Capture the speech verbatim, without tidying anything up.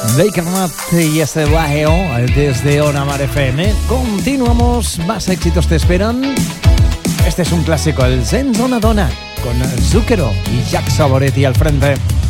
Baker Matt y este Bajeo desde On Amar F M. Continuamos, más éxitos te esperan. Este es un clásico, el Zen Donna Donna, con Zucchero y Jack Savoretti al frente.